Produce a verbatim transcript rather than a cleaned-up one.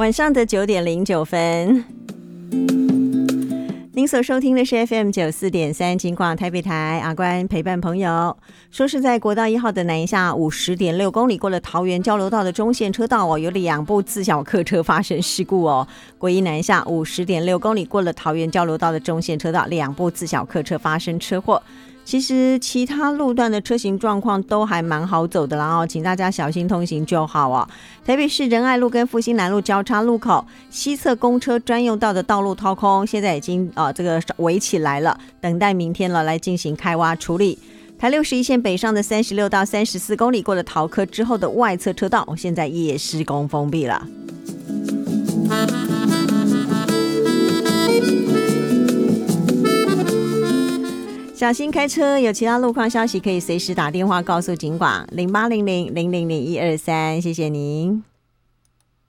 晚上的九点零九分。您所收听的是 F M 九四点三金广台北台，阿关陪伴朋友。说是在国道一号的南下五十点六公里过了桃园交流道的中线车道哦，有两部自小客车发生事故哦。国一南下五十点六公里过了桃园交流道的中线车道，两部自小客车发生车祸。其实其他路段的车行状况都还蛮好走的啦哦，请大家小心通行就好哦。台北市仁爱路跟复兴南路交叉路口西侧公车专用道的道路掏空，现在已经呃这个围起来了，等待明天了来进行开挖处理。台六十一线北上的三十六到三十四公里过了桃科之后的外侧车道，现在也施工封闭了。小心开车，有其他路况消息可以随时打电话告诉警广零八零零零零零一二三，谢谢您。